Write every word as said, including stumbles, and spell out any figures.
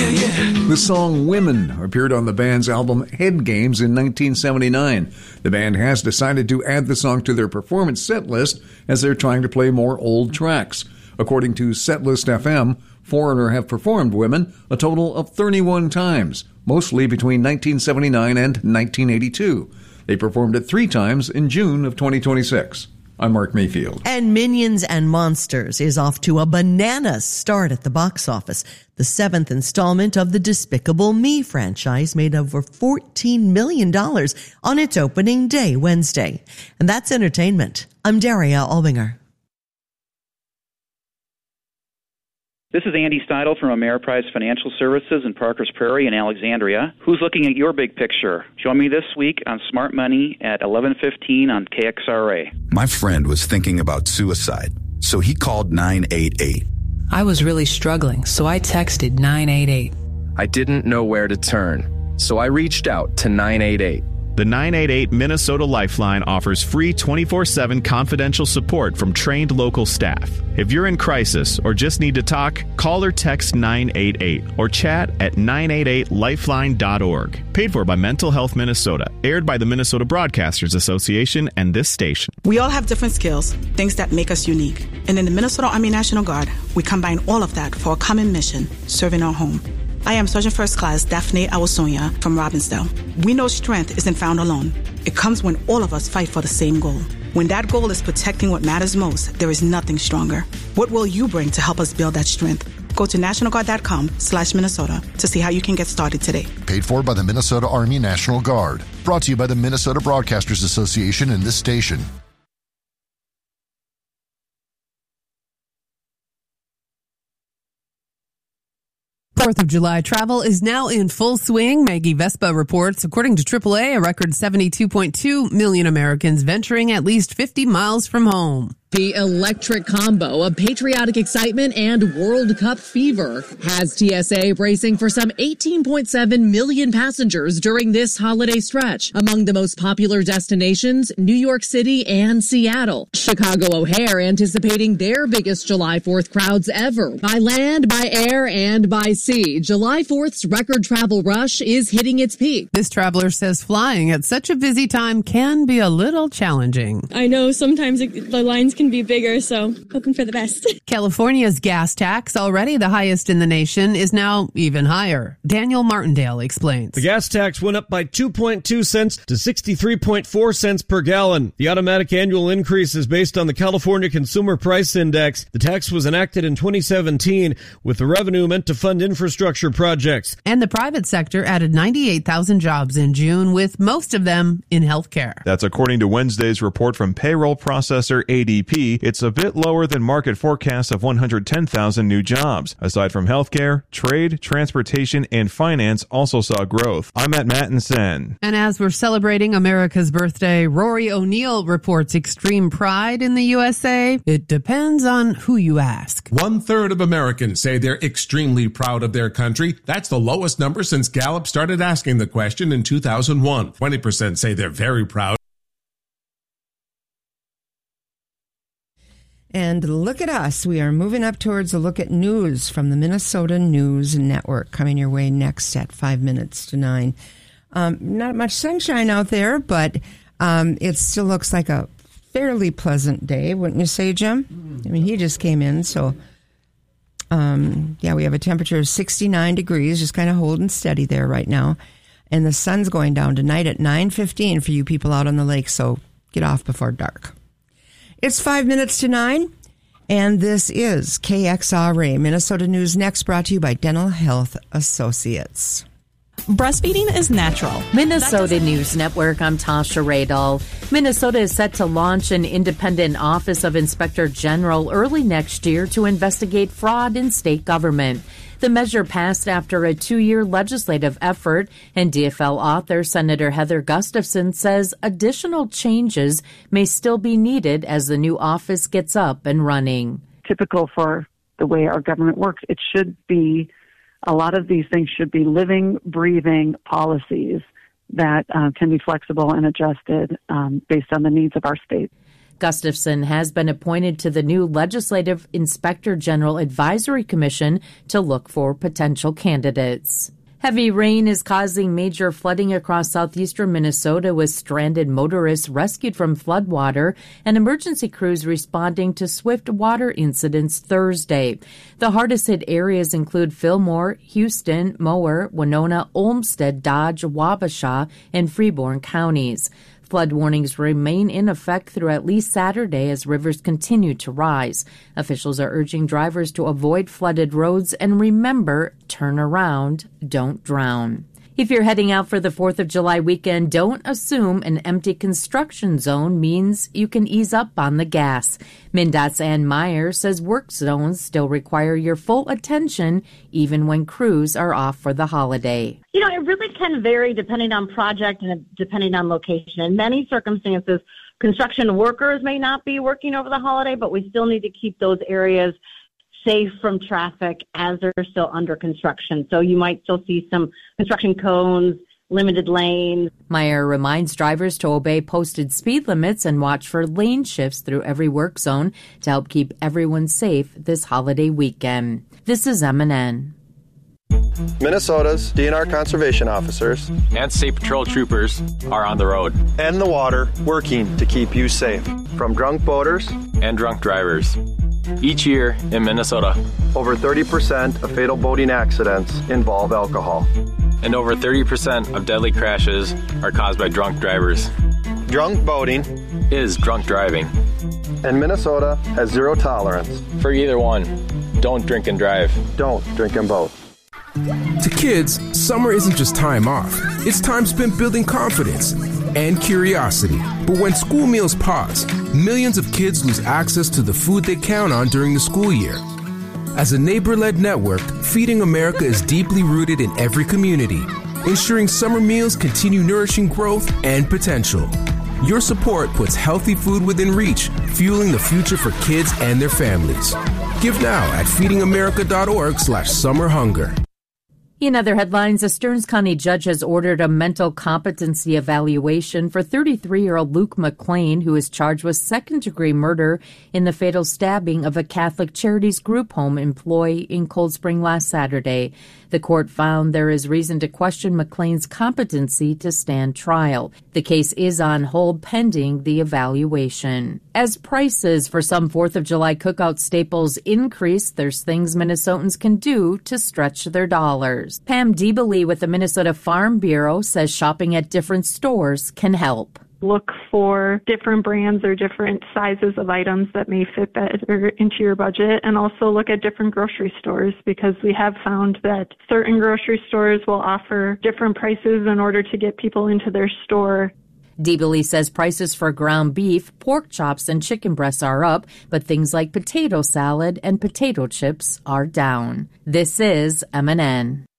yeah. The song Women appeared on the band's album Head Games in nineteen seventy-nine. The band has decided to add the song to their performance set list as they're trying to play more old tracks. According to Setlist F M, Foreigner have performed Women a total of thirty-one times, mostly between nineteen seventy-nine and nineteen eighty-two. They performed it three times in June of twenty twenty-six. I'm Mark Mayfield. And Minions and Monsters is off to a bananas start at the box office. The seventh installment of the Despicable Me franchise made over fourteen million dollars on its opening day Wednesday. And that's entertainment. I'm Daria Albinger. This is Andy Steidle from Ameriprise Financial Services in Parkers Prairie and Alexandria. Who's looking at your big picture? Join me this week on Smart Money at eleven fifteen on K X R A. My friend was thinking about suicide, so he called nine eight eight. I was really struggling, so I texted nine eight eight. I didn't know where to turn, so I reached out to nine eight eight. The nine eight eight Minnesota Lifeline offers free twenty-four seven confidential support from trained local staff. If you're in crisis or just need to talk, call or text nine eight eight or chat at nine eight eight lifeline dot org. Paid for by Mental Health Minnesota. Aired by the Minnesota Broadcasters Association and this station. We all have different skills, things that make us unique. And in the Minnesota Army National Guard, we combine all of that for a common mission, serving our home. I am Sergeant First Class Daphne Awasonia from Robbinsdale. We know strength isn't found alone. It comes when all of us fight for the same goal. When that goal is protecting what matters most, there is nothing stronger. What will you bring to help us build that strength? Go to national guard dot com slash Minnesota to see how you can get started today. Paid for by the Minnesota Army National Guard. Brought to you by the Minnesota Broadcasters Association and this station. fourth of July travel is now in full swing. Maggie Vespa reports, according to triple A, a record seventy-two point two million Americans venturing at least fifty miles from home. The electric combo of patriotic excitement and World Cup fever has T S A bracing for some eighteen point seven million passengers during this holiday stretch. Among the most popular destinations, New York City and Seattle. Chicago O'Hare anticipating their biggest July fourth crowds ever. By land, by air, and by sea, July fourth's record travel rush is hitting its peak. This traveler says flying at such a busy time can be a little challenging. I know sometimes it, the lines can be bigger, so hoping for the best. California's gas tax, already the highest in the nation, is now even higher. Daniel Martindale explains. The gas tax went up by two point two cents to sixty-three point four cents per gallon. The automatic annual increase is based on the California Consumer Price Index. The tax was enacted in twenty seventeen, with the revenue meant to fund infrastructure projects. And the private sector added ninety-eight thousand jobs in June, with most of them in healthcare. That's according to Wednesday's report from payroll processor A D P. It's a bit lower than market forecasts of one hundred ten thousand new jobs. Aside from healthcare, trade, transportation, and finance also saw growth. I'm at Mattinson. And as we're celebrating America's birthday, Rory O'Neill reports extreme pride in the U S A. It depends on who you ask. One third of Americans say they're extremely proud of their country. That's the lowest number since Gallup started asking the question in two thousand one. twenty percent say they're very proud. And look at us. We are moving up towards a look at news from the Minnesota News Network, coming your way next at five minutes to nine. Um, not much sunshine out there, but um, it still looks like a fairly pleasant day, wouldn't you say, Jim? I mean, he just came in, so um, yeah, we have a temperature of sixty-nine degrees, just kind of holding steady there right now. And the sun's going down tonight at nine fifteen for you people out on the lake, so get off before dark. It's five minutes to nine, and this is K X R A, Minnesota News Next, brought to you by Dental Health Associates. Breastfeeding is natural. Minnesota News Network, I'm Tasha Radal. Minnesota is set to launch an independent Office of Inspector General early next year to investigate fraud in state government. The measure passed after a two-year legislative effort, and D F L author Senator Heather Gustafson says additional changes may still be needed as the new office gets up and running. Typical for the way our government works, it should be, a lot of these things should be living, breathing policies that uh, can be flexible and adjusted um, based on the needs of our state. Gustafson has been appointed to the new Legislative Inspector General Advisory Commission to look for potential candidates. Heavy rain is causing major flooding across southeastern Minnesota, with stranded motorists rescued from floodwater and emergency crews responding to swift water incidents Thursday. The hardest hit areas include Fillmore, Houston, Mower, Winona, Olmsted, Dodge, Wabasha, and Freeborn counties. Flood warnings remain in effect through at least Saturday as rivers continue to rise. Officials are urging drivers to avoid flooded roads and remember, turn around, don't drown. If you're heading out for the fourth of July weekend, don't assume an empty construction zone means you can ease up on the gas. MnDOT's Ann Meyer says work zones still require your full attention even when crews are off for the holiday. You know, it really can vary depending on project and depending on location. In many circumstances, construction workers may not be working over the holiday, but we still need to keep those areas safe from traffic as they're still under construction. So you might still see some construction cones, limited lanes. Meyer reminds drivers to obey posted speed limits and watch for lane shifts through every work zone to help keep everyone safe this holiday weekend. This is M N N. Minnesota's D N R conservation officers and state patrol troopers are on the road and the water working to keep you safe from drunk boaters and drunk drivers. Each year in Minnesota, over thirty percent of fatal boating accidents involve alcohol. And over thirty percent of deadly crashes are caused by drunk drivers. Drunk boating is drunk driving. And Minnesota has zero tolerance for either one. Don't drink and drive. Don't drink and boat. To kids, summer isn't just time off. It's time spent building confidence and curiosity. But when school meals pause, millions of kids lose access to the food they count on during the school year. As a neighbor-led network, Feeding America is deeply rooted in every community, ensuring summer meals continue nourishing growth and potential. Your support puts healthy food within reach, fueling the future for kids and their families. Give now at feedingamerica.org slash summer hunger. In other headlines, a Stearns County judge has ordered a mental competency evaluation for thirty-three-year-old Luke McLean, who is charged with second-degree murder in the fatal stabbing of a Catholic Charities group home employee in Cold Spring last Saturday. The court found there is reason to question McLean's competency to stand trial. The case is on hold pending the evaluation. As prices for some fourth of July cookout staples increase, there's things Minnesotans can do to stretch their dollars. Pam Diebele with the Minnesota Farm Bureau says shopping at different stores can help. Look for different brands or different sizes of items that may fit better into your budget, and also look at different grocery stores, because we have found that certain grocery stores will offer different prices in order to get people into their store. Diebele says prices for ground beef, pork chops, and chicken breasts are up, but things like potato salad and potato chips are down. This is M N N.